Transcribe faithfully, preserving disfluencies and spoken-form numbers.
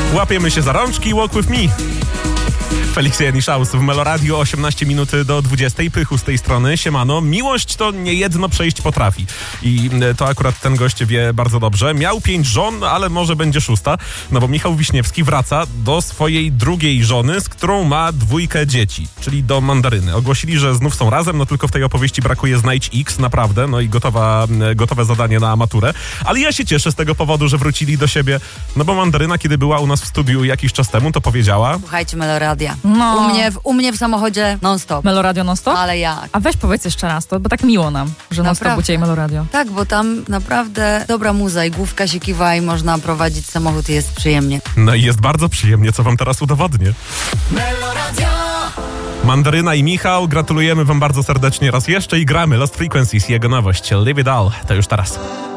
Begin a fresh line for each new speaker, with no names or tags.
Łapiemy się za rączki, walk with me. Felix Janiszaus w Meloradio, osiemnaście minut do dwudziestej. Pychu z tej strony, siemano. Miłość to niejedno przejść potrafi. I to akurat ten gość wie bardzo dobrze. Miał pięć żon, ale może będzie szósta. No bo Michał Wiśniewski wraca do swojej drugiej żony, z którą ma dwójkę dzieci, czyli do Mandaryny. Ogłosili, że znów są razem, no tylko w tej opowieści brakuje znajdź X, naprawdę, no i gotowa, gotowe zadanie na maturę. Ale ja się cieszę z tego powodu, że wrócili do siebie, no bo Mandaryna, kiedy była u nas w studiu jakiś czas temu, to powiedziała...
Słuchajcie, Meloradia.
No.
U mnie, w, u mnie w samochodzie non-stop.
Meloradio non-stop?
Ale jak?
A weź powiedz jeszcze raz to, bo tak miło nam, że non-stop u Ciebie Meloradio.
Tak, bo tam naprawdę dobra muza i główka się kiwa i można prowadzić samochód i jest przyjemnie.
No i jest bardzo przyjemnie, co wam teraz udowodnię. Meloradio! Mandaryna i Michał, gratulujemy wam bardzo serdecznie raz jeszcze i gramy Lost Frequencies, jego nowość Live It All, to już teraz.